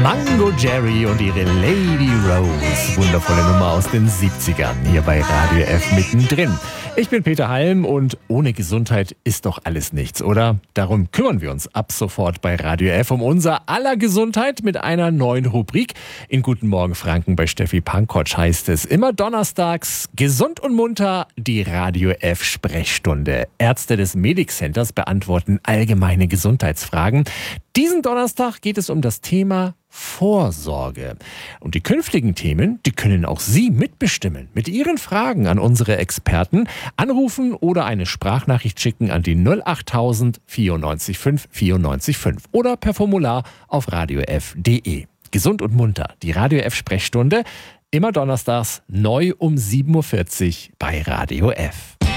Mango Jerry und ihre Lady Rose. Wundervolle Nummer aus den 70ern hier bei Radio F mittendrin. Ich bin Peter Halm und ohne Gesundheit ist doch alles nichts, oder? Darum kümmern wir uns ab sofort bei Radio F um unser aller Gesundheit mit einer neuen Rubrik. In Guten Morgen Franken bei Steffi Pankotsch heißt es immer donnerstags gesund und munter die Radio F Sprechstunde. Ärzte des Medic Centers beantworten allgemeine Gesundheitsfragen. Diesen Donnerstag geht es um das Thema Vorsorge. Und die künftigen Themen, die können auch Sie mitbestimmen. Mit Ihren Fragen an unsere Experten anrufen oder eine Sprachnachricht schicken an die 08000 94 5 94 5 oder per Formular auf radiof.de. Gesund und munter, die Radio F Sprechstunde, immer donnerstags neu um 7.40 Uhr bei Radio F.